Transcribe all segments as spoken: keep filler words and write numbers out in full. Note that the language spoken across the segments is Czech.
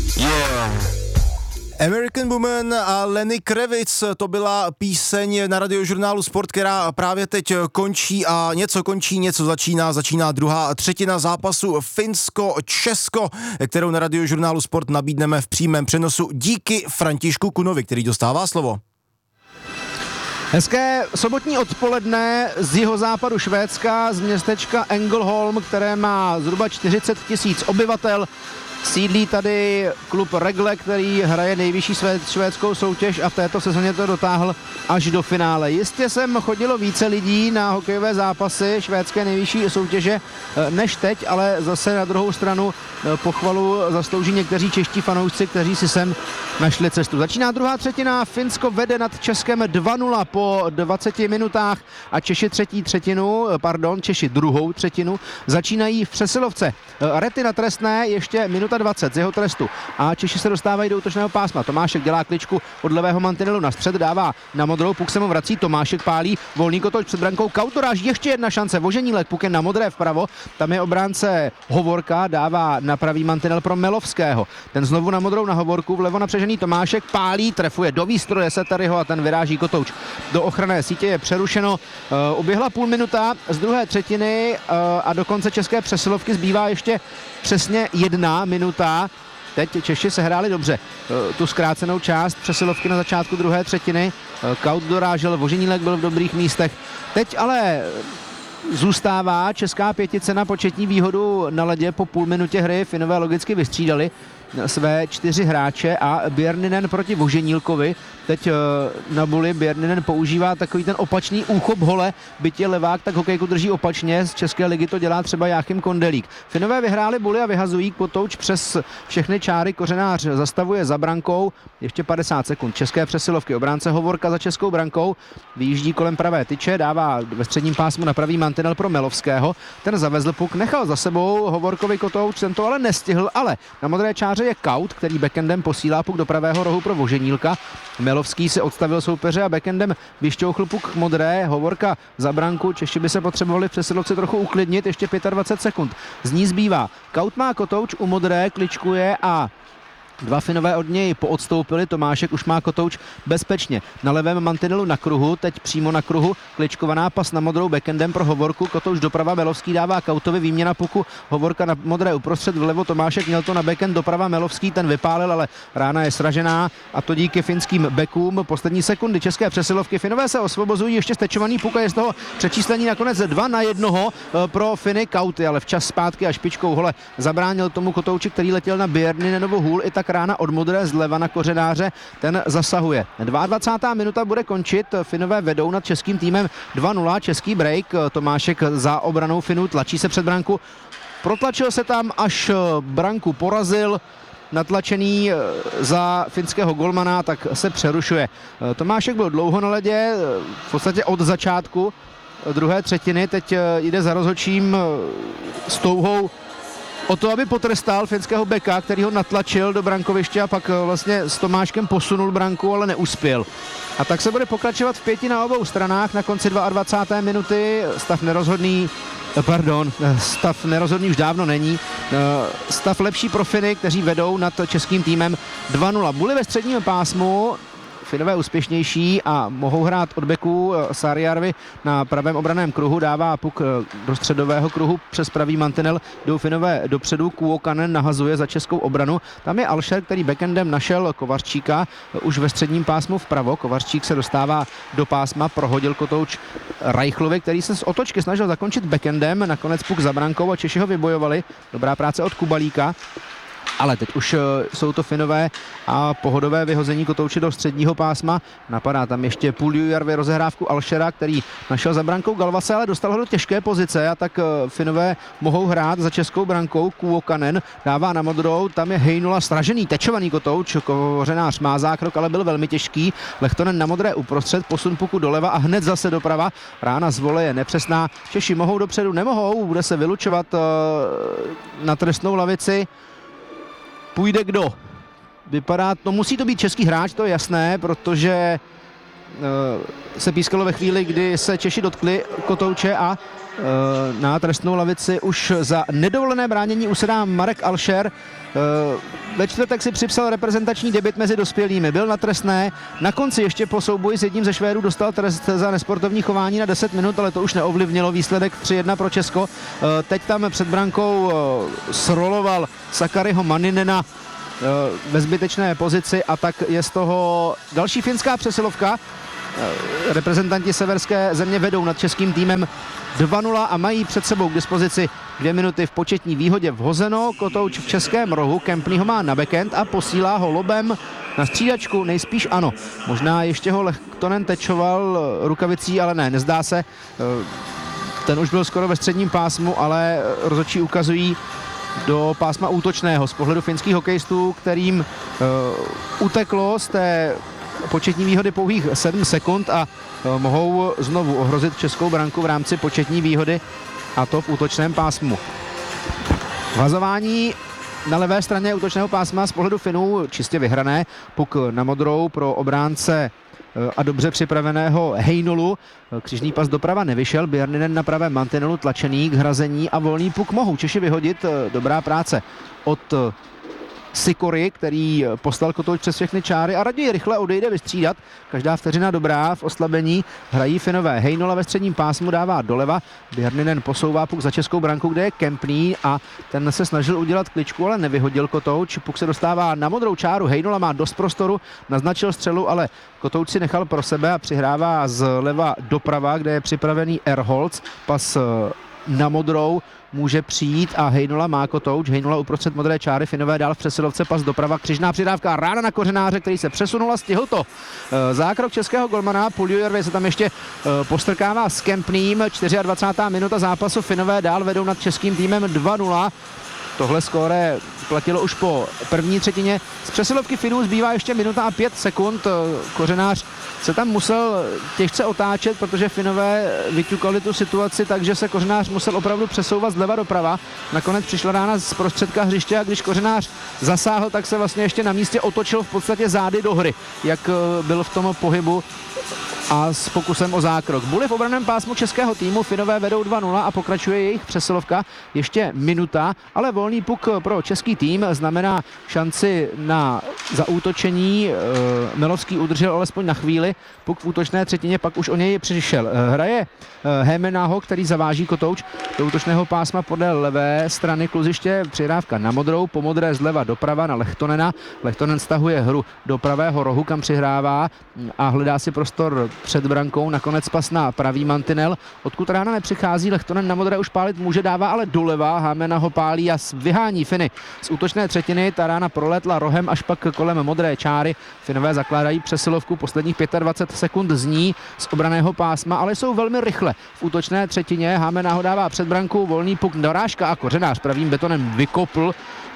Yeah. American Woman a Lenny Kravitz, to byla píseň na radiožurnálu Sport, která právě teď končí a něco končí, něco začíná, začíná druhá třetina zápasu Finsko-Česko, kterou na radiožurnálu Sport nabídneme v přímém přenosu díky Františku Kunovi, který dostává slovo. Hezké sobotní odpoledne z jihozápadu Švédska, z městečka Ängelholm, které má zhruba čtyřicet tisíc obyvatel. Sídlí tady klub Rögle, který hraje nejvyšší švédskou soutěž a v této sezóně to dotáhl až do finále. Jistě sem chodilo více lidí na hokejové zápasy švédské nejvyšší soutěže než teď, ale zase na druhou stranu pochvalu zaslouží někteří čeští fanoušci, kteří si sem našli cestu. Začíná druhá třetina, Finsko vede nad Českem dva nula po dvaceti minutách a Češi třetí třetinu, pardon, Češi druhou třetinu začínají v přesilovce. Rety na trestné ještě minuta dvacet z jeho trestu a Češi se dostávají do útočného pásma. Tomášek dělá kličku od levého mantinelu na střed, dává na modrou, puk se mu vrací, Tomášek pálí, volný kotouč před brankou, Kautoráž, ještě jedna šance, Voženílek, puk je na modré vpravo, tam je obránce Hovorka, dává na pravý mantinel pro Melovského. Ten znovu na modrou na Hovorku, vlevo napřežený Tomášek pálí, trefuje do výstroje Seteryho a ten vyráží kotouč do ochranné sítě, je přerušeno. Uh, uběhla půl minuta z druhé třetiny uh, a do konce české přesilovky zbývá ještě přesně jedna minuta. Teď Češi se hráli dobře tu zkrácenou část přesilovky na začátku druhé třetiny. Kaut dorážel, Voženílek byl v dobrých místech. Teď ale zůstává česká pětice na početní výhodu na ledě po půl minutě hry. Finové logicky vystřídali své čtyři hráče a Björninen proti Voženílkovi. Teď na buli Björninen používá takový ten opačný úchop hole, byť je levák, tak hokejku drží opačně. Z české ligy to dělá třeba Jáchym Kondelík. Finové vyhráli buli a vyhazují kotouč přes všechny čáry, Kořenář zastavuje za brankou, ještě padesát sekund. České přesilovky, obránce Hovorka za českou brankou, vyjíždí kolem pravé tyče, dává ve středním pásmu na pravý mantinel pro Melovského. Ten zavezl puk, nechal za sebou Hovorkovi kotouč, ten to ale nestihl, ale na modré čáře je Kaut, který backendem posílá puk do pravého rohu pro Voženílka. Melovský se odstavil soupeře a backendem vyšťouchl puk k modré, Hovorka za branku, Češi by se potřebovali v přesilovce trochu uklidnit, ještě dvacet pět sekund. Z ní zbývá. Kaut má kotouč u modré, kličkuje a dva Finové od něj poodstoupili, Tomášek už má kotouč bezpečně na levém mantinelu na kruhu, teď přímo na kruhu, kličkovaná pas na modrou backendem pro Hovorku, kotouč doprava, Melovský dává Kautovi, výměna puku, Hovorka na modré uprostřed, vlevo Tomášek měl to na backend, doprava Melovský, ten vypálil, ale rána je sražená a to díky finským backům. Poslední sekundy české přesilovky, Finové se osvobozují, ještě stečovaný puk a je z toho přečíslení nakonec dva na jednoho pro Finy. Kauty, ale včas zpátky a špičkou hole zabránil tomu kotouči, který letěl na Björninenovu hůl, i tak rána od modré zleva na Kořenáře, ten zasahuje. dvacátá druhá minuta bude končit, Finové vedou nad českým týmem dva nula, český break, Tomášek za obranou Finů tlačí se před branku, protlačil se tam, až branku porazil, natlačený za finského golmana, tak se přerušuje. Tomášek byl dlouho na ledě, v podstatě od začátku druhé třetiny, teď jde za rozhodčím s touhou o to, aby potrestal finského beka, který ho natlačil do brankoviště a pak vlastně s Tomáškem posunul branku, ale neuspěl. A tak se bude pokračovat v pěti na obou stranách. Na konci dvacáté druhé minuty stav nerozhodný, pardon, stav nerozhodný už dávno není. Stav lepší pro Finy, kteří vedou nad českým týmem dva nula. Buli ve středním pásmu, Finové úspěšnější a mohou hrát od beku. Saarijärvi na pravém obranném kruhu dává puk do středového kruhu přes pravý mantinel. Jdou Finové dopředu, Kuokkanen nahazuje za českou obranu. Tam je Alšer, který backendem našel Kovařčíka už ve středním pásmu vpravo. Kovařčík se dostává do pásma, prohodil kotouč Reichlovi, který se z otočky snažil zakončit backendem. Nakonec puk za brankou a Češi ho vybojovali. Dobrá práce od Kubalíka. Ale teď už jsou to Finové a pohodové vyhození kotouče do středního pásma. Napadá tam ještě Puljujärvi rozehrávku Alšera, který našel za brankou Galvase, ale dostal ho do těžké pozice a tak Finové mohou hrát za českou brankou. Kuokkanen dává na modrou, tam je Heinula, stražený, tečovaný kotouč. Kořenář má zákrok, ale byl velmi těžký. Lehtonen na modré uprostřed, posun puku doleva a hned zase doprava. Rána z vole je nepřesná. Češi mohou dopředu, nemohou, bude se vylučovat na trestnou lavici. Půjde kdo? Vypadá, no musí to být český hráč, to je jasné, protože uh, se pískalo ve chvíli, kdy se Češi dotkli kotouče a na trestnou lavici už za nedovolené bránění usedá Marek Alšer. Ve čtvrtek si připsal reprezentační debut mezi dospělými, byl na trestné, na konci ještě po souboji s jedním ze Švédů dostal trest za nesportovní chování na deset minut, ale to už neovlivnilo výsledek tři jedna pro Česko. Teď tam před brankou sroloval Sakariho Manninena ve zbytečné pozici a tak je z toho další finská přesilovka. Reprezentanti severské země vedou nad českým týmem dva nula a mají před sebou k dispozici dvě minuty v početní výhodě vhozeno. Kotouč v českém rohu, Kempný ho má na backend a posílá ho lobem na střídačku, nejspíš ano. Možná ještě ho Lehtonen tečoval rukavicí, ale ne, nezdá se. Ten už byl skoro ve středním pásmu, ale rozhodčí ukazují do pásma útočného z pohledu finských hokejistů, kterým uh, uteklo z té početní výhody pouhých sedm sekund a uh, mohou znovu ohrozit českou branku v rámci početní výhody, a to v útočném pásmu. Vazování na levé straně útočného pásma z pohledu Finů čistě vyhrané. Puk na modrou pro obránce a dobře připraveného Heinolu. Křižný pas doprava nevyšel, Björninen na pravém mantinelu tlačený k hrazení a volný puk mohou Češi vyhodit. Dobrá práce od Sikory, který poslal Kotouč přes všechny čáry a raději rychle odejde vystřídat. Každá vteřina dobrá, v oslabení hrají Finové. Heinola ve středním pásmu dává doleva, Björninen posouvá puk za českou branku, kde je Kempný a ten se snažil udělat kličku, ale nevyhodil Kotouč. Puk se dostává na modrou čáru, Heinola má dost prostoru, naznačil střelu, ale Kotouč si nechal pro sebe a přihrává zleva doprava, kde je připravený Erholz. Pas na modrou může přijít a Heinola má Kotouč. Heinola uprostřed modré čáry, Finové dál v přesilovce, pas doprava, křižná přidávka, rána na Kořenáře, který se přesunul a stihl to. Zákrok českého golmana, Puljujärvi se tam ještě postrkává s Kempným, dvacátá čtvrtá minuta zápasu, Finové dál vedou nad českým týmem dva nula. Tohle skóre platilo už po první třetině. Z přesilovky Finů zbývá ještě minuta a pět sekund. Kořenář se tam musel těžce otáčet, protože Finové vyťukali tu situaci, takže se Kořenář musel opravdu přesouvat zleva doprava. Nakonec přišla rána z prostředka hřiště a když Kořenář zasáhl, tak se vlastně ještě na místě otočil v podstatě zády do hry, jak byl v tom pohybu a s pokusem o zákrok. Buly v obraném pásmu českého týmu, Finové vedou dva nula a pokračuje jejich přesilovka. Ještě minuta, ale volný puk pro český tým znamená šanci na zaútočení. Melovský udržel alespoň na chvíli puk v útočné třetině, pak už o něj přišel. Hraje Hemenaho, který zaváží Kotouč do útočného pásma podél levé strany kluziště. Přihrávka na modrou, po modré zleva doprava na Lehtonena. Lehtonen stahuje hru do pravého rohu, kam přihrává a hledá si prostor před brankou, nakonec pas na pravý mantinel, odkud rána nepřichází, Lehtonen na modré už pálit může, dává ale doleva, Hamena ho pálí a vyhání Finy z útočné třetiny, ta rána proletla rohem až pak kolem modré čáry. Finové zakládají přesilovku, posledních dvacet pět sekund z ní z obraného pásma, ale jsou velmi rychle v útočné třetině, Hamena ho dává před branku, volný puk, dorážka a Kořenář pravým betonem vykopl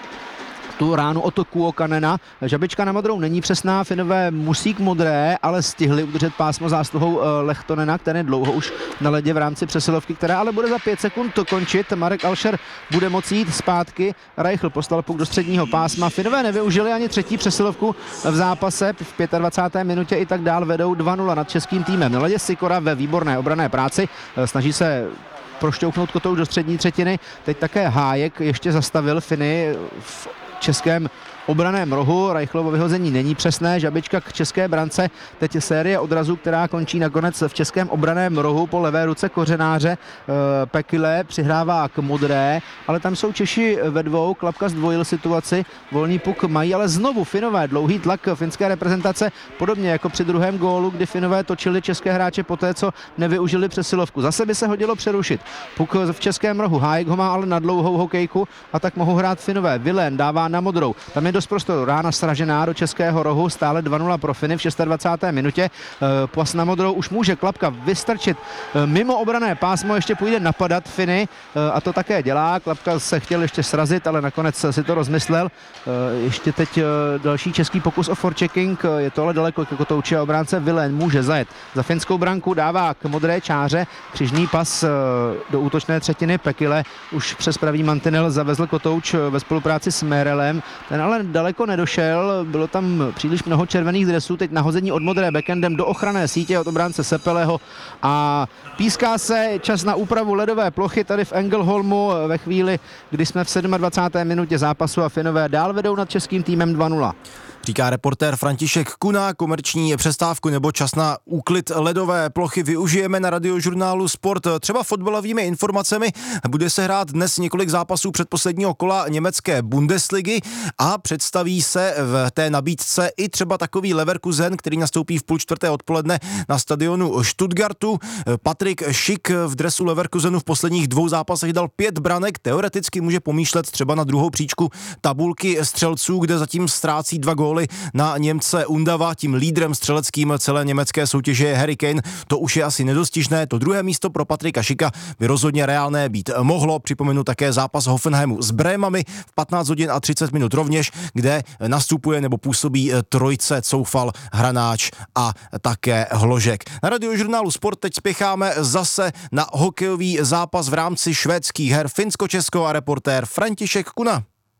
tu ránu od Kuokanena. Žabička na modrou není přesná, Finové musí k modré, ale stihli udržet pásmo zásluhou Lehtonena, který je dlouho už na ledě v rámci přesilovky, která ale bude za pět sekund končit. Marek Alšer bude moci jít zpátky, Reichl poslal puk do středního pásma. Finové nevyužili ani třetí přesilovku v zápase, v dvacáté páté minutě i tak dál vedou dva nula nad českým týmem. Na ledě Sikora ve výborné obranné práci, snaží se prošťouknout Kotouč do střední třetiny. Teď také Hájek ještě zastavil Finy v českém obraném rohu. Reichlovo vyhození není přesné, Žabička k české brance, teď je série odrazů, která končí nakonec v českém obraném rohu po levé ruce Kořenáře. Pekyle přihrává k modré, ale tam jsou Češi ve dvou, Klapka zdvojil situaci, volný puk mají, ale znovu Finové, dlouhý tlak finské reprezentace, podobně jako při druhém gólu, kdy Finové točili české hráče poté, co nevyužili přesilovku. Zase by se hodilo přerušit. Puk v českém rohu, Hájek ho má ale na dlouhou hokejku a tak mohou hrát Finové. Vilén dává na modrou, tam je dost prostoru, rána sražená do českého rohu, stále dva nula pro Finy v dvacáté šesté minutě. Pas na modrou už může Klapka vystrčit mimo obranné pásmo, ještě půjde napadat Finy a to také dělá. Klapka se chtěl ještě srazit, ale nakonec si to rozmyslel. Ještě teď další český pokus o forechecking, je to ale daleko k Kotouči a obránce Vilén může zajet za finskou branku, dává k modré čáře, křižný pas do útočné třetiny, Pekyle už přes pravý mantinel zavezl Kotouč ve spolupráci s Merelem, ten ale daleko nedošel, bylo tam příliš mnoho červených dresů, teď nahození od modré backendem do ochranné sítě od obránce Sepeleho a píská se čas na úpravu ledové plochy tady v Engelholmu ve chvíli, kdy jsme v dvacáté sedmé minutě zápasu a Finové dál vedou nad českým týmem dva nula. Říká reportér František Kuna. Komerční přestávku nebo čas na úklid ledové plochy využijeme na Radiožurnálu Sport třeba fotbalovými informacemi. Bude se hrát dnes několik zápasů předposledního kola německé Bundesligy a představí se v té nabídce i třeba takový Leverkusen, který nastoupí v půl čtvrté odpoledne na stadionu Stuttgartu. Patrik Schick v dresu Leverkusenu v posledních dvou zápasech dal pět branek. Teoreticky může pomýšlet třeba na druhou příčku tabulky střelců, kde zatím ztrácí dva góly na Němce Undava, tím lídrem střeleckým celé německé soutěže je Harry Kane. To už je asi nedostižné. To druhé místo pro Patrika Schicka by rozhodně reálné být mohlo. Připomenu také zápas Hoffenheimu s Brémami v patnáct hodin a třicet minut rovněž, kde nastupuje nebo působí trojce Coufal, Hranáč a také Hložek. Na Radiožurnálu Sport teď spěcháme zase na hokejový zápas v rámci švédských her Finsko-Česko a reportér František Kuna.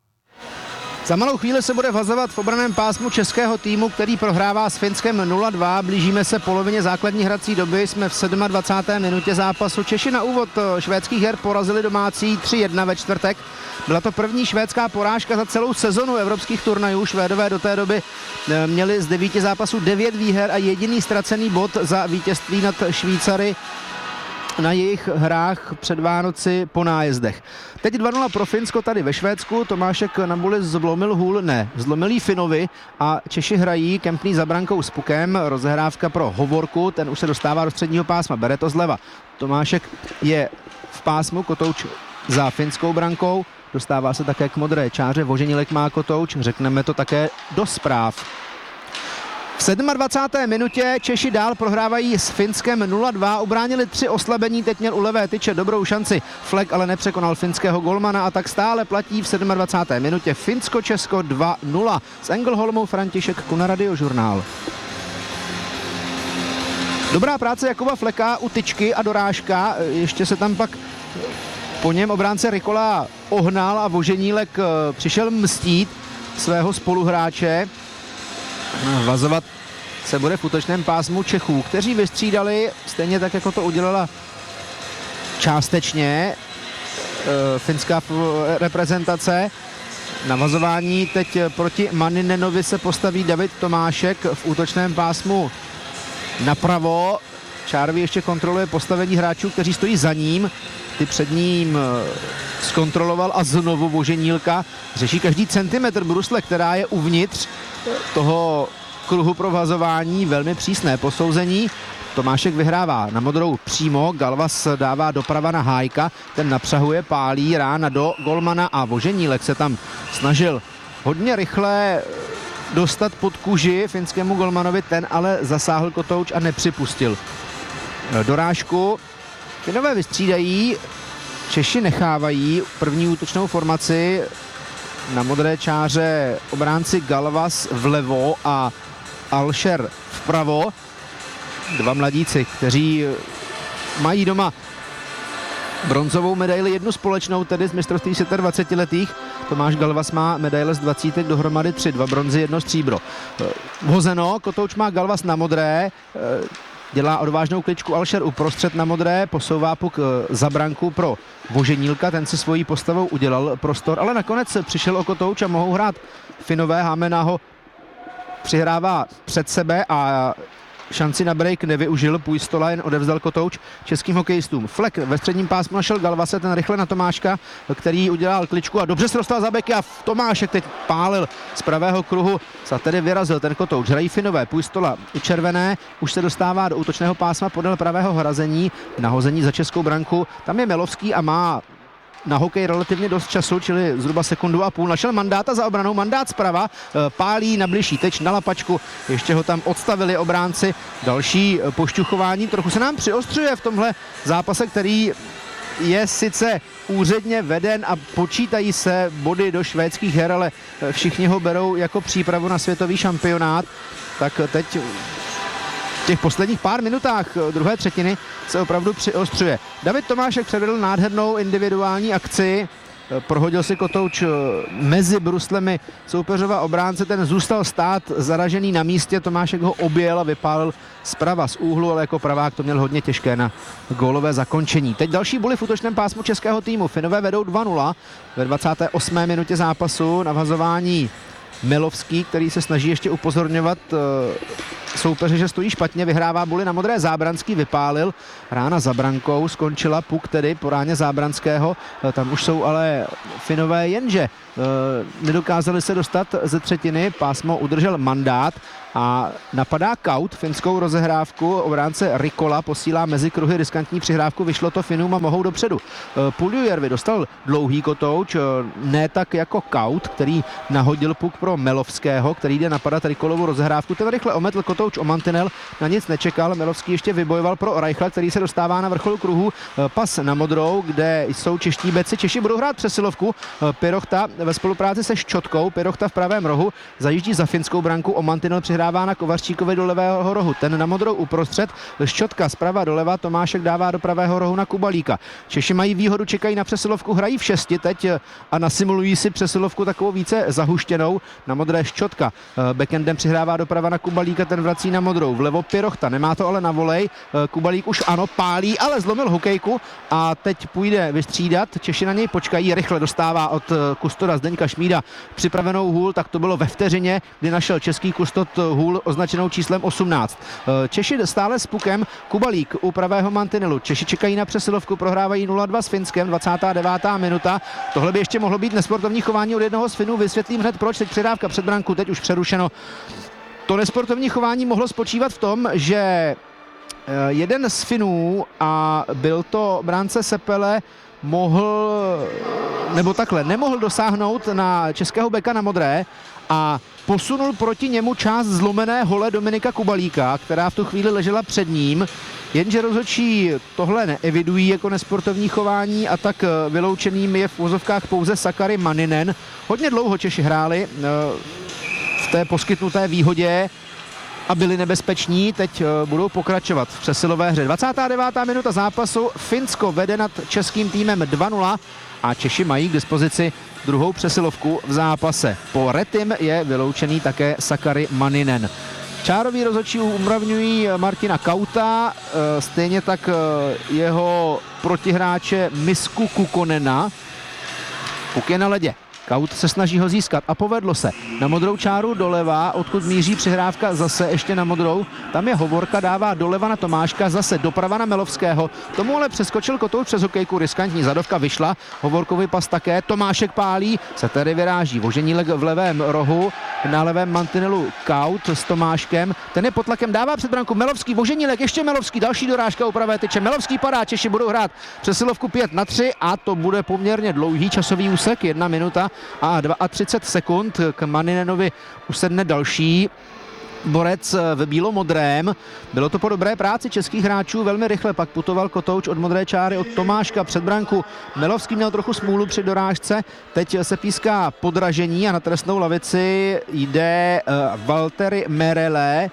Za malou chvíli se bude vhazovat v obranném pásmu českého týmu, který prohrává s Finskem nula dva. Blížíme se polovině základní hrací doby, jsme v dvacáté sedmé minutě zápasu. Češi na úvod švédských her porazili domácí tři jedna ve čtvrtek. Byla to první švédská porážka za celou sezonu evropských turnajů. Švédové do té doby měli z devíti zápasů devět výher a jediný ztracený bod za vítězství nad Švýcary na jejich hrách před Vánoci po nájezdech. Teď dva nula pro Finsko tady ve Švédsku, Tomášek Nabuli zlomil hůl, ne, zlomil jí Finovi a Češi hrají kempný za brankou s pukem, rozehrávka pro Hovorku, ten už se dostává do středního pásma, bere to zleva. Tomášek je v pásmu, Kotouč za finskou brankou, dostává se také k modré čáře, Voženilek má Kotouč, řekneme to také do zpráv. V dvacáté sedmé minutě Češi dál prohrávají s Finskem nula dva, ubránili tři oslabení, teď měl u levé tyče dobrou šanci, Fleck ale nepřekonal finského golmana a tak stále platí v dvacáté sedmé minutě Finsko-Česko dva nula. Z Engelholmu František Kuna, Radiožurnál. Dobrá práce Jakuba Flecka u tyčky a dorážka, ještě se tam pak po něm obránce Rikola ohnal a Voženílek přišel mstít svého spoluhráče. Vazovat se bude v útočném pásmu Čechů, kteří vystřídali, stejně tak, jako to udělala částečně e, finská reprezentace. Navazování teď proti Maninenovi se postaví David Tomášek v útočném pásmu napravo. Čárvi ještě kontroluje postavení hráčů, kteří stojí za ním. Ty před ním zkontroloval a znovu Voženílka. Řeší každý centimetr brusle, která je uvnitř toho kruhu pro vhazování. Velmi přísné posouzení. Tomášek vyhrává na modrou přímo, Galvas dává doprava na Hájka, ten napřahuje, pálí, rána do golmana a Voženílek se tam snažil hodně rychle dostat pod kůži finskému golmanovi, ten ale zasáhl Kotouč a nepřipustil dorážku. Finové vystřídají, Češi nechávají první útočnou formaci na modré čáře obránci Galvas vlevo a Alšer vpravo. Dva mladíci, kteří mají doma bronzovou medaili, jednu společnou, tedy z mistrovství světa dvacetiletých. Tomáš Galvas má medaile z dvacítek, dohromady tři, dva bronzy, jedno stříbro. Hozeno, Kotouč má Galvas na modré, dělá odvážnou kličku Alšer uprostřed na modré, posouvá puk za branku pro Voženílka, ten si svojí postavou udělal prostor, ale nakonec přišel o Kotouč a mohou hrát Finové. Hámena ho přihrává před sebe a šanci na break nevyužil, Pujstola jen odevzdal Kotouč českým hokejistům. Fleck ve středním pásmu našel Galvase, ten rychle na Tomáška, který udělal kličku a dobře se dostal za beky a Tomášek teď pálil z pravého kruhu, a tedy vyrazil ten Kotouč. Hrají Finové, Pujstola u červené, už se dostává do útočného pásma podél pravého hrazení, nahození za českou branku, tam je Melovský a má na hokej relativně dost času, čili zhruba sekundu a půl. Našel Mandáta za obranou, Mandát zprava, pálí na bližší teč na lapačku, ještě ho tam odstavili obránci. Další pošťuchování, trochu se nám přiostřuje v tomhle zápase, který je sice úředně veden a počítají se body do švédských her, ale všichni ho berou jako přípravu na světový šampionát. Tak teď v těch posledních pár minutách druhé třetiny se opravdu přiostřuje. David Tomášek předvedl nádhernou individuální akci, prohodil si Kotouč mezi bruslemi soupeřova obránce, ten zůstal stát zaražený na místě, Tomášek ho objel a vypálil zprava z úhlu, ale jako pravák to měl hodně těžké na gólové zakončení. Teď další buly v útočném pásmu českého týmu. Finové vedou dva nula ve dvacáté osmé minutě zápasu, na vhazování Milovský, který se snaží ještě upozorňovat soupeře, že stojí špatně, vyhrává buly na modré. Zábranský vypálil, rána za brankou, skončila puk tedy po ráně Zábranského, tam už jsou ale Finové, jenže nedokázali se dostat ze třetiny, pásmo udržel Mandát a napadá Kaut, finskou rozehrávku, obránce Rikola posílá mezi kruhy riskantní přihrávku, vyšlo to Finům a mohou dopředu. Puljujärvi dostal dlouhý Kotouč, ne tak jako Kaut, který nahodil puk pro Melovského, který jde napadat Rikolovu rozehrávku, ten rychle ometl Kotouč o mantinel, na nic nečekal, Melovský ještě vybojoval pro Reichla, který se dostává na vrcholu kruhu, pas na modrou, kde jsou čeští beci, Češi budou hrát přesilovku, Pirochta ve spolupráci se Ščotkou, Pirochta v pravém rohu, zajíždí za finskou branku, o mantinel přihrává na Kovařčíkovi do levého rohu, ten na modrou uprostřed, Ščotka zprava doleva, Tomášek dává do pravého rohu na Kubalíka. Češi mají výhodu, čekají na přesilovku, hrají v šesti teď a nasimulují si přesilovku takovou více zahuštěnou, na modré Ščotka, backendem přihrává doprava na Kubalíka, ten vrací na modrou, vlevo Pirochta, nemá to ale na volej, Kubalík už ano, pálí, ale zlomil hokejku a teď půjde vystřídat, Češi na něj počkají, rychle dostává od kustoda Zdeňka Šmída připravenou hůl, tak to bylo ve vteřině, kdy našel český kustot hůl označenou číslem osmnáct. Češi stále s pukem, Kubalík u pravého mantinelu, Češi čekají na přesilovku, prohrávají nula dva s Finskem, dvacátá devátá minuta, tohle by ještě mohlo být nesportovní chování od jednoho z Finů, vysvětlím hned proč, teď předávka před branku, teď už přerušeno. To nesportovní chování mohlo spočívat v tom, že jeden z Finů, a byl to bránce Sepele, mohl, nebo takhle, nemohl dosáhnout na českého beka na modré a posunul proti němu část zlomené hole Dominika Kubalíka, která v tu chvíli ležela před ním, jenže rozhodčí tohle neevidují jako nesportovní chování a tak vyloučeným je v úzovkách pouze Sakari Manninen. Hodně dlouho Češi hráli v té poskytnuté výhodě a byli nebezpeční, teď budou pokračovat v přesilové hře. dvacátá devátá minuta zápasu, Finsko vede nad českým týmem dva nula a Češi mají k dispozici druhou přesilovku v zápase. Po Retim je vyloučený také Sakari Manninen. Čároví rozhodčí umravňují Martina Kauta, stejně tak jeho protihráče Misku Kukonena. Puk je na ledě. Kaut se snaží ho získat a povedlo se. Na modrou čáru doleva, odkud míří přihrávka zase ještě na modrou. Tam je Hovorka, dává doleva na Tomáška, zase doprava na Melovského. Tomu ale přeskočil Kotouč přes hokejku, riskantní zadovka vyšla. Hovorkovi pas také, Tomášek pálí, se tedy vyráží. Voženílek v levém rohu, na levém mantinelu Kaut s Tomáškem. Ten je pod tlakem, dává před branku Melovský, Voženílek, ještě Melovský, další dorážka u pravé tyče. Melovský padá, Češi budou hrát přesilovku pět na tři a to bude poměrně dlouhý časový úsek, jedna minuta a třicet dva sekund. K Manninenovi usedne další borec v bílomodrém. Bylo to po dobré práci českých hráčů, velmi rychle pak putoval Kotouč od modré čáry od Tomáška před branku. Melovský měl trochu smůlu při dorážce, teď se píská podražení a na trestnou lavici jde uh, Valtteri Merele.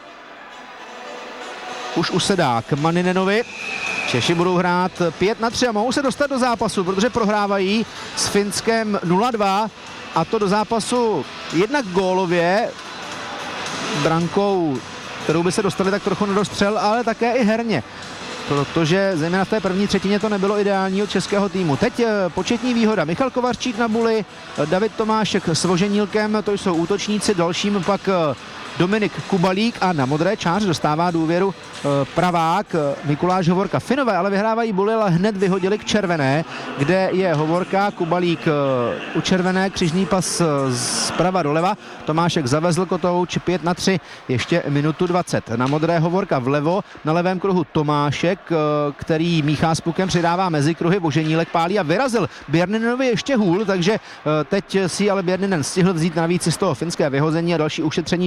Už usedá k Manninenovi. Češi budou hrát pět na tři a mohou se dostat do zápasu, protože prohrávají s Finskem nula dva a to do zápasu jednak gólově, brankou, kterou by se dostali tak trochu nedostřel, ale také i herně, protože zejména v té první třetině to nebylo ideální od českého týmu. Teď početní výhoda, Michal Kovařčík na buli, David Tomášek s Voženílkem, to jsou útočníci, dalším pak Dominik Kubalík a na modré čáře dostává důvěru pravák Mikuláš Hovorka. Finové ale vyhrávají buly, ale hned vyhodili k červené, kde je Hovorka, Kubalík u červené, křižný pas zprava doleva, Tomášek zavezl Kotouč pět na tři, ještě minutu dvacet. Na modré Hovorka vlevo, na levém kruhu Tomášek, který míchá s pukem, přidává mezi kruhy, Voženílek pálí a vyrazil Bjerninovi ještě hůl, takže teď si ale Bjerninen stihl vzít navíc z toho finské vyhození a další ušetření času pro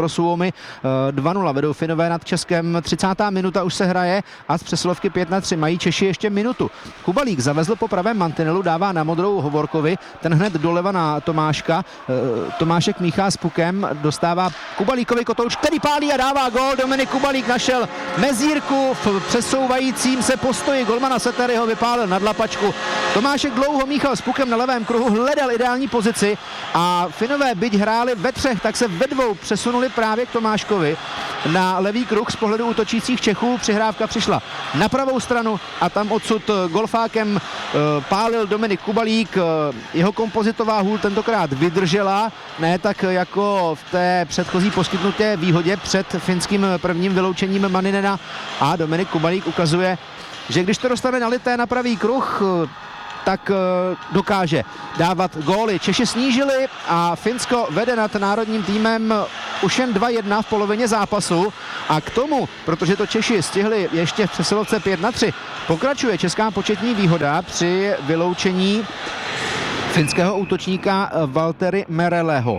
pro Suomi. dva nula vedou Finové nad Českem, třicátá minuta už se hraje a z přesilovky pět na tři mají Češi ještě minutu. Kubalík zavezl po pravém mantinelu, dává na modrou Hovorkovi, ten hned doleva na Tomáška. Tomášek míchá s pukem, dostává Kubalíkovi kotouč, který pálí a dává gól. Dominik Kubalík našel mezírku v přesouvajícím se postoji golmana Seteryho, vypálil nad lapačku. Tomášek dlouho míchal s pukem na levém kruhu, hledal ideální pozici a Finové, byť hráli ve třech, tak se ve dvou přesunuli právě k Tomáškovi na levý kruh. Z pohledu útočících Čechů přihrávka přišla na pravou stranu a tam odsud golfákem pálil Dominik Kubalík. Jeho kompozitová hůl tentokrát vydržela, ne tak jako v té předchozí poskytnuté výhodě před finským prvním vyloučením Maninena, a Dominik Kubalík ukazuje, že když to dostane nalité na pravý kruh, tak dokáže dávat góly. Češi snížili a Finsko vede nad národním týmem už jen dva jedna v polovině zápasu a k tomu, protože to Češi stihli ještě v přesilovce pět na tři, pokračuje česká početní výhoda při vyloučení finského útočníka Valtteri Mereleho.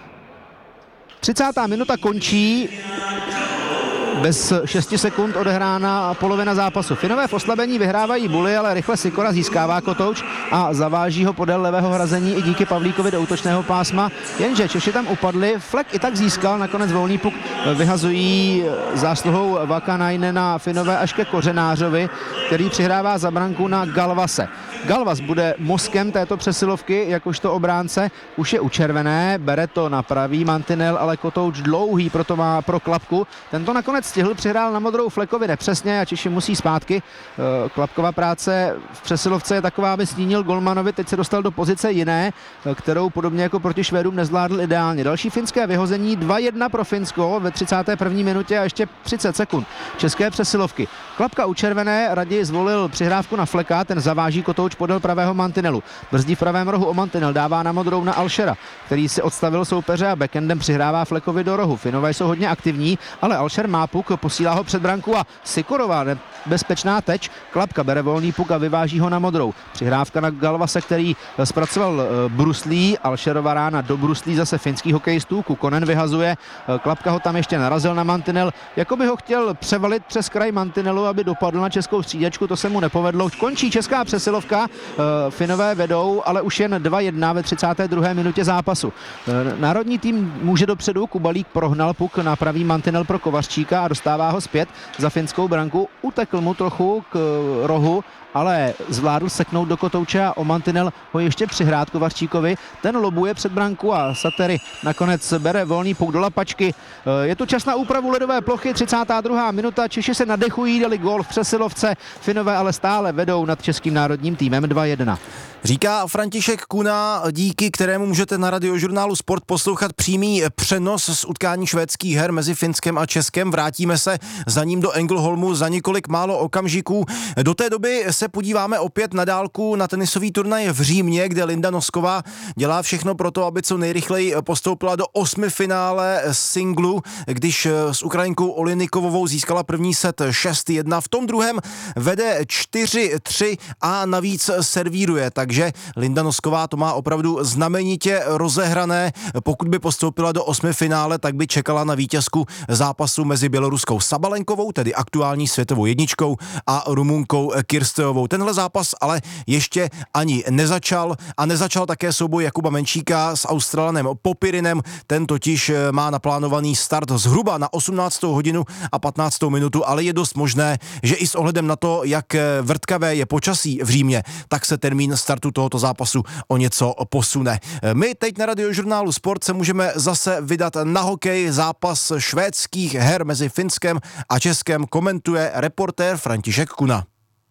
třicátá minuta končí, bez šesti sekund odehrána polovina zápasu. Finové v oslabení vyhrávají buly, ale rychle Sikora získává kotouč a zaváží ho podél levého hrazení i díky Pavlíkovi do útočného pásma. Jenže Češi tam upadli, Flek i tak získal, nakonec volný puk vyhazují zásluhou Vakanainena Finové až ke Kořenářovi, který přihrává za branku na Galvase. Galvas bude mozkem této přesilovky, jakožto obránce, už je u červené, bere to na pravý mantinel, ale kotouč dlouhý, proto má pro Klapku. Tento nakonec stihl, přihrál na modrou Flekovi nepřesně a Češi musí zpátky. Klapkova práce v přesilovce je taková, aby stínil golmanovi, teď se dostal do pozice jiné, kterou podobně jako proti Švédům nezvládl ideálně. Další finské vyhození, dva jedna pro Finsko ve třicáté první minutě a ještě třicet sekund české přesilovky. Klapka u červené raději zvolil přihrávku na Fleka, ten zaváží kotouč podél pravého mantinelu. Brzdí v pravém rohu o mantinel, dává na modrou na Alšera, který si odstavil soupeře a backendem přihrává Flekovi do rohu. Finové jsou hodně aktivní, ale Alšer má puk, posílá ho před branku a Sikorová nebezpečná teč. Klapka bere volný puk a vyváží ho na modrou. Přihrávka na Galvase, který zpracoval bruslí, Alšerova rána do bruslí zase finských hokejistů, Kukonen vyhazuje, Klapka ho tam ještě narazil na mantinel, jako by ho chtěl převalit přes kraj mantinelu, aby dopadl na českou střídačku, to se mu nepovedlo. Končí česká přesilovka, Finové vedou, ale už jen dva jedna ve třicáté druhé minutě zápasu. Národní tým může dopředu, Kubalík prohnal puk na pravý mantinel pro Kovařčíka a dostává ho zpět za finskou branku. Utekl mu trochu k rohu, ale zvládl seknout do kotouče a o mantinel ho ještě přihrát Kovařčíkovi. Ten lobuje před branku a Setery nakonec bere volný puk do lapačky. Je tu čas na úpravu ledové plochy, třicátá druhá minuta. Češi se nadechují, dali gól v přesilovce. Finové ale stále vedou nad českým národním týmem dva jedna. Říká František Kuna, díky kterému můžete na Radiožurnálu Sport poslouchat přímý přenos z utkání švédských her mezi Finskem a Českem. Vrátíme se za ním do Ängelholmu za několik málo okamžiků. Do té doby se podíváme opět na dálku na tenisový turnaj v Římě, kde Linda Nosková dělá všechno pro to, aby co nejrychleji postoupila do osmifinále singlu, když s Ukrajinkou Olejnikovovou získala první set šest jedna. V tom druhém vede čtyři tři a navíc servíruje, tak takže Linda Nosková to má opravdu znamenitě rozehrané. Pokud by postoupila do osmifinále, tak by čekala na vítězku zápasu mezi běloruskou Sabalenkovou, tedy aktuální světovou jedničkou, a Rumunkou Kirsteovou. Tenhle zápas ale ještě ani nezačal a nezačal také souboj Jakuba Menčíka s Australanem Popirinem. Ten totiž má naplánovaný start zhruba na osmnáctou hodinu a patnáctou minutu, ale je dost možné, že i s ohledem na to, jak vrtkavé je počasí v Římě, tak se termín startu tohoto zápasu o něco posune. My teď na Radiožurnálu Sport se můžeme zase vydat na hokej. Zápas švédských her mezi Finskem a Českem komentuje reportér František Kuna.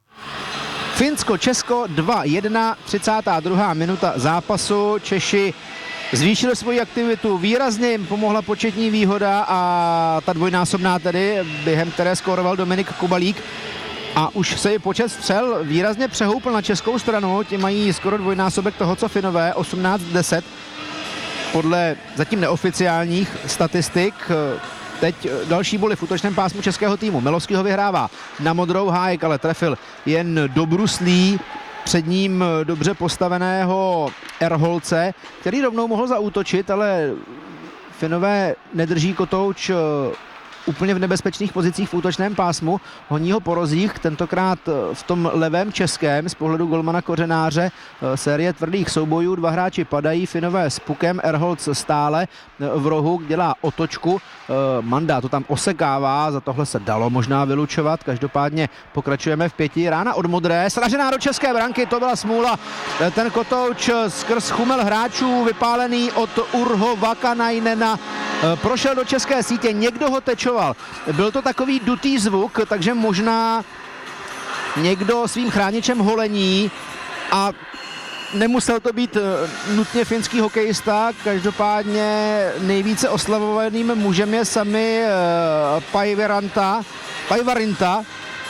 Finsko-Česko dva jedna, třicátá druhá minuta zápasu. Češi zvýšili svoji aktivitu, výrazně jim pomohla početní výhoda a ta dvojnásobná tedy, během které skóroval Dominik Kubalík. A už se i počet střel výrazně přehoupl na českou stranu, ti mají skoro dvojnásobek toho, co Finové, osmnáct deset. Podle zatím neoficiálních statistik. Teď další boli v útočném pásmu českého týmu. Milovský ho vyhrává na modrou, Hájek ale trefil jen do bruslí před ním dobře postaveného Erholce, který rovnou mohl zaútočit, ale Finové nedrží kotouč úplně v nebezpečných pozicích v útočném pásmu, honí ho po rozích, tentokrát v tom levém českém z pohledu golmana Kořenáře, série tvrdých soubojů, dva hráči padají, Finové s pukem, Erholz stále v rohu, dělá otočku, Manda to tam osekává, za tohle se dalo možná vylučovat, každopádně pokračujeme v pěti, rána od Modré, sražená do české branky, to byla smůla, ten kotouč skrz chumel hráčů vypálený od Urho Vakanainena prošel do české sítě, někdo ho tečoval. Byl to takový dutý zvuk, takže možná někdo svým chráničem holení a nemusel to být nutně finský hokejista, každopádně nejvíce oslavovaným mužem je sami Päivärinta. Päivärinta.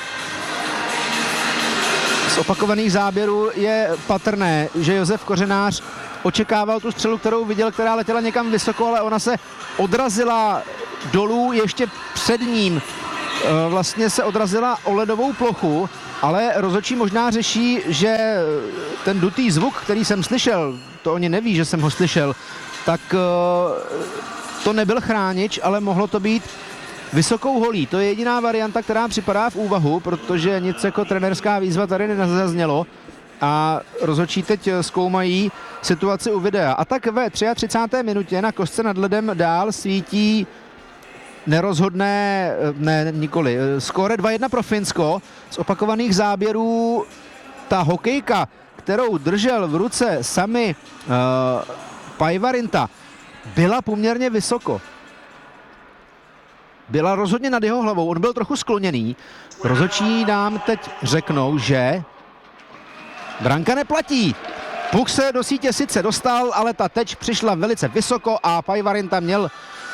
Z opakovaných záběrů je patrné, že Josef Kořenář očekával tu střelu, kterou viděl, která letěla někam vysoko, ale ona se odrazila dolů ještě před ním. Vlastně se odrazila o ledovou plochu, ale rozhodčí možná řeší, že ten dutý zvuk, který jsem slyšel, to oni neví, že jsem ho slyšel, tak to nebyl chránič, ale mohlo to být vysokou holí. To je jediná varianta, která připadá v úvahu, protože nic jako trenérská výzva tady nezaznělo. A rozhodčí teď zkoumají situaci u videa. A tak ve třicáté třetí minutě na kostce nad ledem dál svítí nerozhodné, ne nikoli, skóre dva jedna pro Finsko. Z opakovaných záběrů ta hokejka, kterou držel v ruce sami uh, Päivärinta, byla poměrně vysoko. Byla rozhodně nad jeho hlavou, on byl trochu skloněný. Rozhodčí nám teď řeknou, že branka neplatí. Puk se do sítě sice dostal, ale ta teč přišla velice vysoko a Päivärinta měl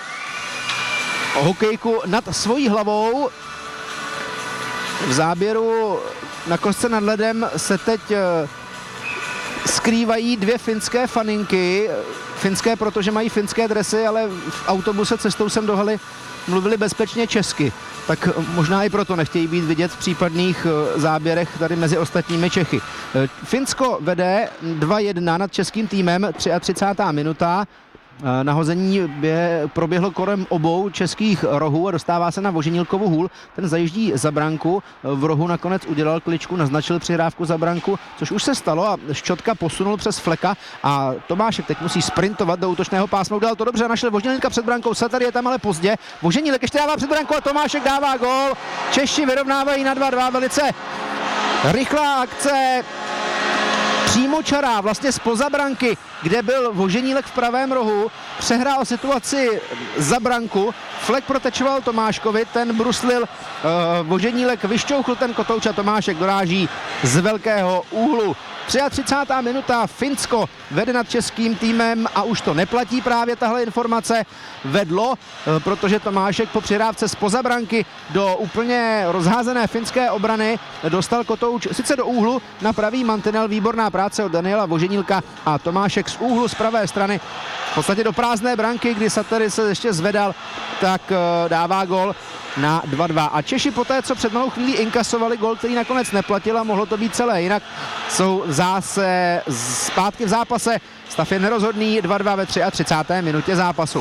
hokejku nad svojí hlavou. V záběru na kostce nad ledem se teď skrývají dvě finské faninky. Finské, protože mají finské dresy, ale v autobuse cestou sem do haly mluvili bezpečně česky. Tak možná i proto nechtějí být vidět v případných záběrech tady mezi ostatními Čechy. Finsko vede dva jedna nad českým týmem, třicátá třetí minuta. Nahození bě, proběhlo kolem obou českých rohů a dostává se na Voženílkovu hůl. Ten zajíždí za branku, v rohu nakonec udělal kličku, naznačil přihrávku za branku, což už se stalo a Ščotka posunul přes Fleka a Tomášek teď musí sprintovat do útočného pásma. Udělal to dobře, našel Voženílka před brankou, Satar je tam ale pozdě. Voženílek ještě dává před brankou a Tomášek dává gól. Češi vyrovnávají na dva dva, velice rychlá akce. Přímočará, vlastně zpoza branky, kde byl Voženílek v pravém rohu, přehrál situaci za branku, Flek protečoval Tomáškovi, ten bruslil, uh, Voženílek vyšťouchl ten kotouč a Tomášek doráží z velkého úhlu. třicátá třetí minuta, Finsko vede nad českým týmem a už to neplatí právě tahle informace. Vedlo, protože Tomášek po přihrávce zpoza branky do úplně rozházené finské obrany dostal kotouč sice do úhlu na pravý mantinel, výborná práce od Daniela Voženílka a Tomášek z úhlu z pravé strany v podstatě do prázdné branky, kdy Satary se ještě zvedal, tak dává gol na dva dva. A Češi poté, co před malou chvílí inkasovali gol, který nakonec neplatil a mohlo to být celé jinak, jsou zase zpátky v zápase. Stav je nerozhodný, dva dva ve třicáté třetí minutě zápasu.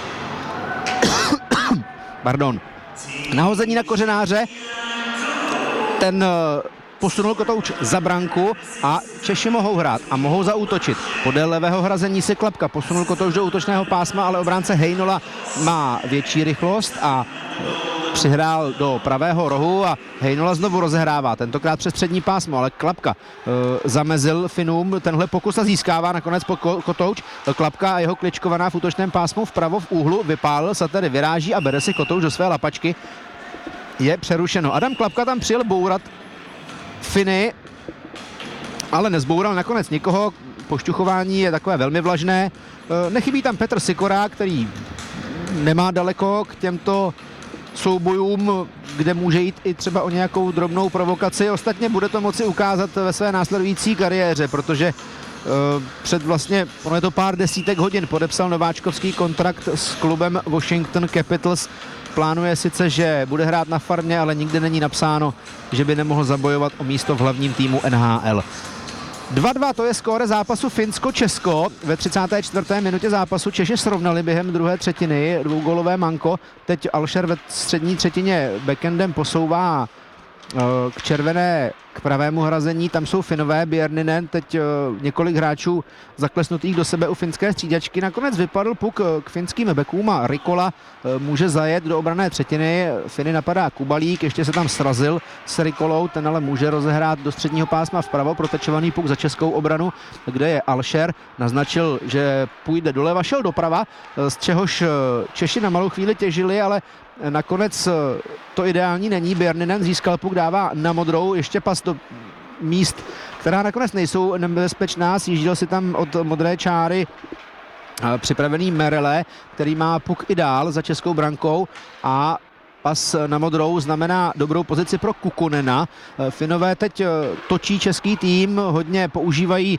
Pardon. Nahození na Kořenáře. Ten posunul kotouč za branku a Češi mohou hrát a mohou zaútočit. Podél levého hrazení si Klapka posunul kotouč do útočného pásma, ale obránce Hejnola má větší rychlost a přihrál do pravého rohu a Hejnola znovu rozehrává, tentokrát přes střední pásmo, ale Klapka e, zamezil Finům tenhle pokus a získává nakonec po kotouč. Klapka a jeho kličkovaná v útočném pásmu vpravo v úhlu, vypálil, Satary vyráží a bere si kotouč do své lapačky. Je přerušeno. Adam Klapka tam přijel bourat Finy, ale nezboural nakonec nikoho. Pošťuchování je takové velmi vlažné. E, nechybí tam Petr Sikora, který nemá daleko k těmto soubojům, kde může jít i třeba o nějakou drobnou provokaci. Ostatně bude to moci ukázat ve své následující kariéře, protože uh, před vlastně, ono je to pár desítek hodin, podepsal nováčkovský kontrakt s klubem Washington Capitals. Plánuje sice, že bude hrát na farmě, ale nikde není napsáno, že by nemohl zabojovat o místo v hlavním týmu N H L. dva dva to je skóre zápasu Finsko-Česko. Ve třicáté čtvrté minutě zápasu Češi srovnali během druhé třetiny dvougólové manko. Teď Alšer ve střední třetině backendem posouvá k červené, k pravému hrazení, tam jsou Finové, Bjerninen, teď několik hráčů zaklesnutých do sebe u finské střídačky. Nakonec vypadl puk k finským bekům a Rikola může zajet do obranné třetiny. Finy napadá Kubalík, ještě se tam srazil s Rikolou, ten ale může rozehrát do středního pásma vpravo, protečovaný puk za českou obranu, kde je Alšer, naznačil, že půjde doleva, šel doprava, z čehož Češi na malou chvíli těžili, ale nakonec to ideální není. Bjerninen získal puk, dává na modrou, ještě pas do míst, která nakonec nejsou nebezpečná. Sjížděl si tam od modré čáry připravený Merele, který má puk i dál za českou brankou a pas na modrou znamená dobrou pozici pro Kukunena. Finové teď točí český tým, hodně používají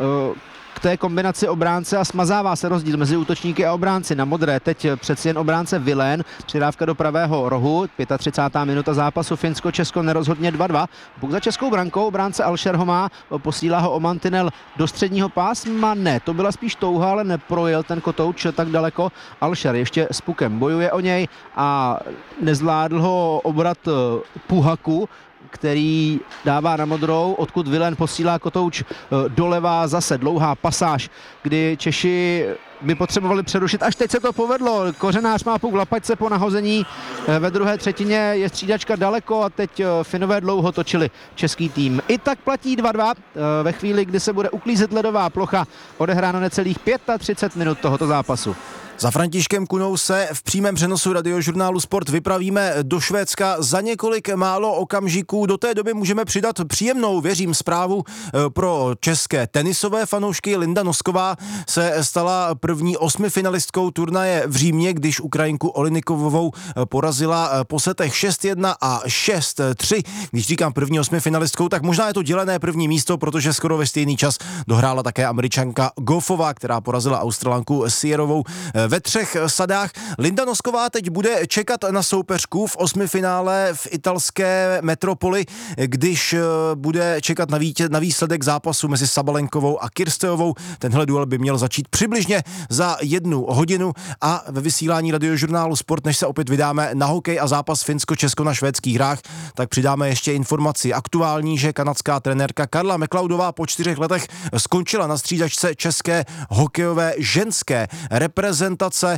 k té kombinaci obránce a smazává se rozdíl mezi útočníky a obránci. Na modré teď přeci jen obránce Vilén, přidávka do pravého rohu, třicátá pátá minuta zápasu, Finsko-Česko nerozhodně dva dva. Puk za českou brankou, obránce Alšer ho má, posílá ho o mantinel do středního pásma, ne, to byla spíš touha, ale neprojel ten kotouč tak daleko. Alšer ještě s pukem bojuje o něj a nezvládl ho obrat Puhaku, který dává na modrou, odkud Vilén posílá kotouč doleva, zase dlouhá pasáž, kdy Češi by potřebovali přerušit. Až teď se to povedlo. Kořenář má puk v lapačce po nahození. Ve druhé třetině je střídačka daleko a teď Finové dlouho točili český tým. I tak platí dva dva ve chvíli, kdy se bude uklízet ledová plocha. Odehráno necelých třicet pět minut tohoto zápasu. Za Františkem Kunou se v přímém přenosu Radiožurnálu Sport vypravíme do Švédska za několik málo okamžiků. Do té doby můžeme přidat příjemnou, věřím, zprávu pro české tenisové fanoušky. Linda Nosková se stala první osmifinalistkou turnaje v Římě, když Ukrajinku Olinikovovou porazila po setech šest jedna a šest tři. Když říkám první osmifinalistkou, tak možná je to dělené první místo, protože skoro ve stejný čas dohrála také Američanka Goffová, která porazila Australanku Sierovou ve třech sadách. Linda Nosková teď bude čekat na soupeřku v osmifinále v italské metropoli, když bude čekat na, vítě, na výsledek zápasu mezi Sabalenkovou a Kirsteovou. Tenhle duel by měl začít přibližně za jednu hodinu a ve vysílání Radiožurnálu Sport, než se opět vydáme na hokej a zápas Finsko-Česko na švédských hrách, tak přidáme ještě informaci aktuální, že kanadská trenérka Karla McLeodová po čtyřech letech skončila na střídačce české hokejové ženské reprezentace.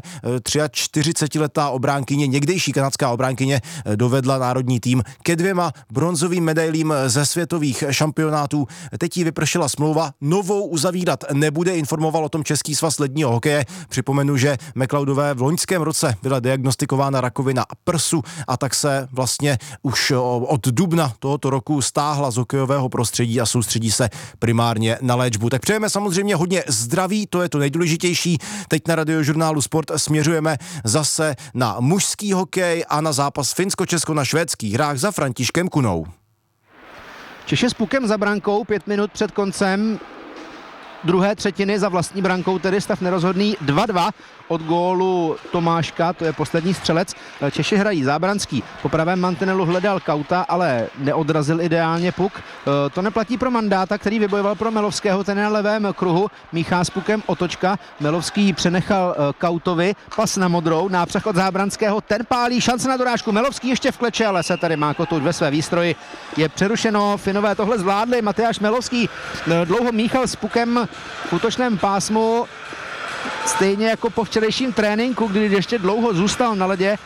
čtyřicetiletá obránkyně, někdejší kanadská obránkyně, dovedla národní tým ke dvěma bronzovým medailím ze světových šampionátů. Teď jí vypršela smlouva, novou uzavírat nebude, informoval o tom Český svaz ledního hokeje. Připomenu, že McLeodové v loňském roce byla diagnostikována rakovina prsu a tak se vlastně už od dubna tohoto roku stáhla z hokejového prostředí a soustředí se primárně na léčbu. Tak přejeme samozřejmě hodně zdraví, to je to nejdůležitější. Teď na Radiožurnálu Sport směřujeme zase na mužský hokej a na zápas Finsko-Česko na švédských hrách za Františkem Kunou. Češi s pukem za brankou, pět minut před koncem druhé třetiny, za vlastní brankou, tedy stav nerozhodný dva dva od gólu Tomáška, to je poslední střelec. Češi hrají Zábranský, po pravém mantinelu hledal Kauta, ale neodrazil ideálně puk. To neplatí pro Mandáta, který vybojoval pro Melovského, ten na levém kruhu, míchá s pukem Otočka, Melovský přenechal Kautovi, pas na modrou, nápřah od Zábranského, ten pálí, šance na dorážku, Melovský ještě v kleče, ale se tady má Kotouč ve své výstroji, je přerušeno, Finové tohle zvládli, Matyáš Melovský dlouho míchal s pukem v útočném pásmu, stejně jako po včerejším tréninku, kdy ještě dlouho zůstal na ledě,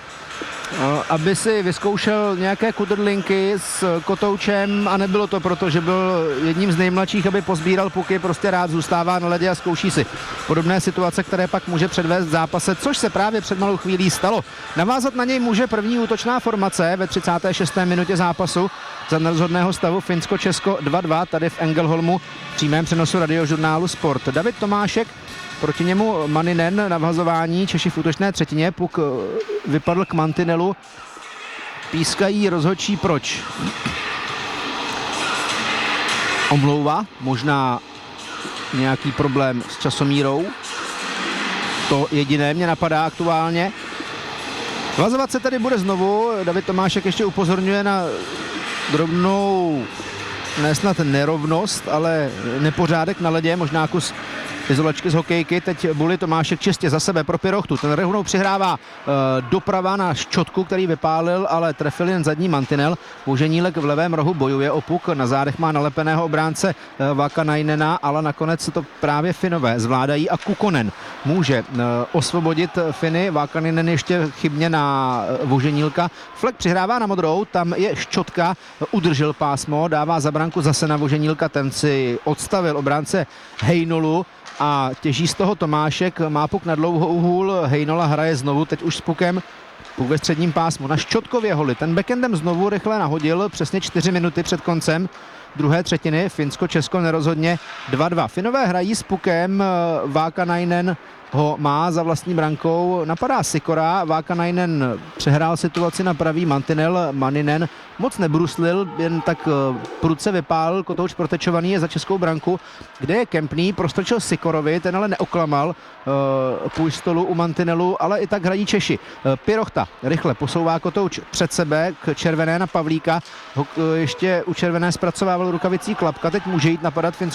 aby si vyzkoušel nějaké kudrlinky s Kotoučem, a nebylo to proto, že byl jedním z nejmladších, aby pozbíral puky, prostě rád zůstává na ledě a zkouší si podobné situace, které pak může předvést v zápase, což se právě před malou chvílí stalo. Navázat na něj může první útočná formace ve třicáté šesté minutě zápasu za nerozhodného stavu Finsko-Česko dva dva tady v Ängelholmu v přímém přenosu Radiožurnálu Sport. David Tomášek, proti němu Maninen na vhazování, Češi v útočné třetině, puk vypadl k mantinelu, pískají rozhodčí proč. Omlouva, možná nějaký problém s časomírou, to jediné mě napadá aktuálně. Vhazovat se tedy bude znovu, David Tomášek ještě upozorňuje na drobnou ne snad nerovnost, ale nepořádek na ledě, možná kus izolačky z hokejky. Teď Bully Tomášek čistě za sebe pro Pirochtu. Ten rovnou přihrává e, doprava na Ščotku, který vypálil, ale trefil jen zadní mantinel. Voženílek v levém rohu bojuje o puk. Na zádech má nalepeného obránce e, Vakanainena, ale nakonec to právě Finové zvládají a Kukonen může e, osvobodit Finy. Vakanainen ještě chybně na e, Voženílka. Flek přihrává na modrou, tam je Ščotka, udržel pásmo, dává za branku zase na Voženílka, ten si odstavil obránce Hejnolu a těží z toho Tomášek, má puk na dlouhou hůl, Hejnola hraje znovu, teď už s pukem, puk ve středním pásmu na Ščotkově holi, ten backendem znovu rychle nahodil, přesně čtyři minuty před koncem druhé třetiny, Finsko-Česko nerozhodně dva dva. Finové hrají s pukem, Vakanainen ho má za vlastní brankou, napadá Sikora, Vakanainen přehrál situaci na pravý mantinel, Maninen moc nebruslil, jen tak prudce vypálil, kotouč protečovaný je za českou branku, kde je Kempný, prostrčil Sikorovi, ten ale neoklamal uh, půj stolu u mantinelu, ale i tak hrají Češi. Uh, Pirochta rychle posouvá kotouč před sebe k červené na Pavlíka, ho, uh, ještě u červené zpracovával rukavicí Klapka, teď může jít napadat Finsko